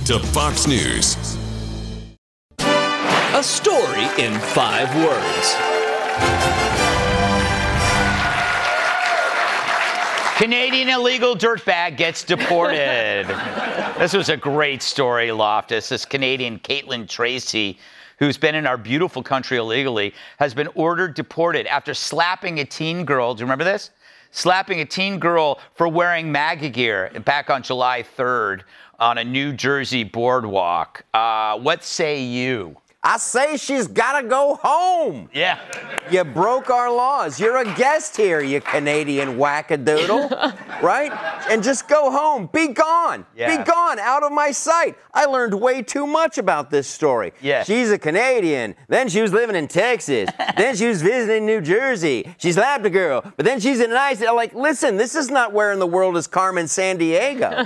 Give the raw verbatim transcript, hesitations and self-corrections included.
to Fox News. A story in five words. Canadian illegal dirtbag gets deported. This was a great story, Loftus. This Canadian Caitlin Tracy, who's been in our beautiful country illegally, has been ordered deported after slapping a teen girl. Do you remember this? Slapping a teen girl for wearing MAGA gear back on July third on a New Jersey boardwalk. Uh, what say you? I say she's got to go home. Yeah. You broke our laws. You're a guest here, you Canadian wackadoodle, right? And just go home. Be gone. Yeah. Be gone, out of my sight. I learned way too much about this story. Yeah. She's a Canadian. Then she was living in Texas. Then she was visiting New Jersey. She slapped a girl. But then she's in an ice. Like, listen, this is not where in the world is Carmen Sandiego.